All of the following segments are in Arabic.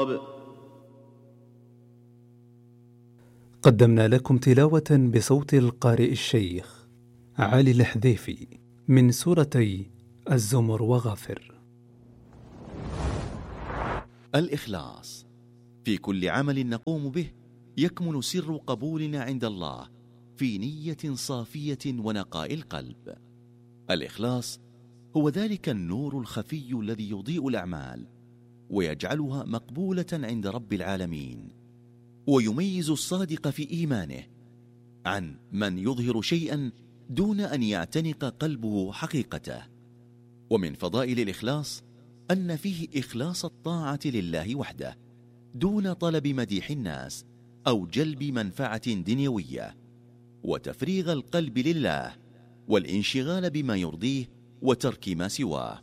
الصواب. قدمنا لكم تلاوة بصوت القارئ الشيخ علي الحذيفي من سورتي الزمر وغافر. الإخلاص في كل عمل نقوم به يكمن سر قبولنا عند الله في نية صافية ونقاء القلب. الإخلاص هو ذلك النور الخفي الذي يضيء الأعمال ويجعلها مقبولة عند رب العالمين، ويميز الصادق في إيمانه عن من يظهر شيئا دون أن يعتنق قلبه حقيقته. ومن فضائل الإخلاص أن فيه إخلاص الطاعة لله وحده دون طلب مديح الناس أو جلب منفعة دنيوية، وتفريغ القلب لله والانشغال بما يرضيه وترك ما سواه،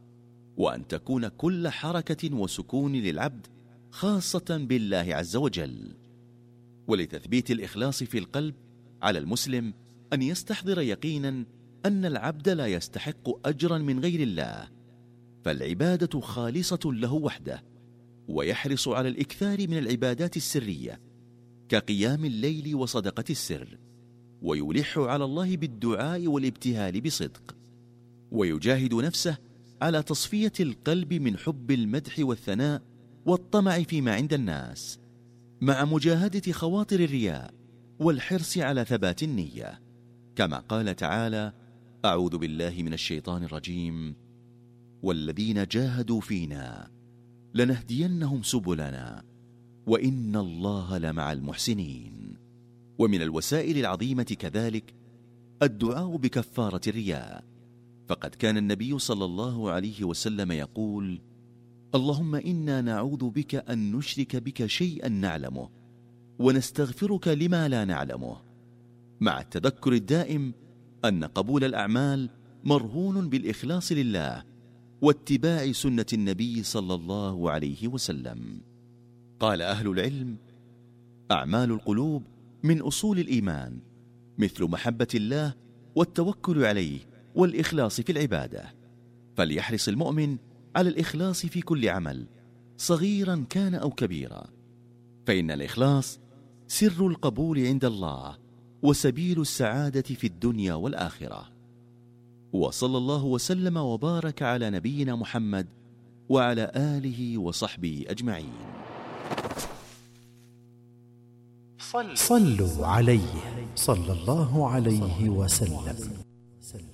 وأن تكون كل حركة وسكون للعبد خاصة بالله عز وجل. ولتثبيت الإخلاص في القلب على المسلم أن يستحضر يقينا أن العبد لا يستحق أجرا من غير الله، فالعبادة خالصة له وحده، ويحرص على الإكثار من العبادات السرية كقيام الليل وصدقة السر، ويلح على الله بالدعاء والابتهال بصدق، ويجاهد نفسه على تصفية القلب من حب المدح والثناء والطمع فيما عند الناس، مع مجاهدة خواطر الرياء والحرص على ثبات النية، كما قال تعالى: أعوذ بالله من الشيطان الرجيم: والذين جاهدوا فينا لنهدينهم سبلنا وإن الله لمع المحسنين. ومن الوسائل العظيمة كذلك الدعاء بكفارة الرياء، فقد كان النبي صلى الله عليه وسلم يقول: اللهم إنا نعوذ بك أن نشرك بك شيئا نعلمه ونستغفرك لما لا نعلمه، مع التذكر الدائم أن قبول الأعمال مرهون بالإخلاص لله واتباع سنة النبي صلى الله عليه وسلم. قال أهل العلم: أعمال القلوب من أصول الإيمان، مثل محبة الله والتوكل عليه والإخلاص في العبادة، فليحرص المؤمن على الإخلاص في كل عمل صغيرا كان أو كبيرا، فإن الإخلاص سر القبول عند الله وسبيل السعادة في الدنيا والآخرة. وصلى الله وسلم وبارك على نبينا محمد وعلى آله وصحبه أجمعين. صلوا عليه صلى الله عليه وسلم.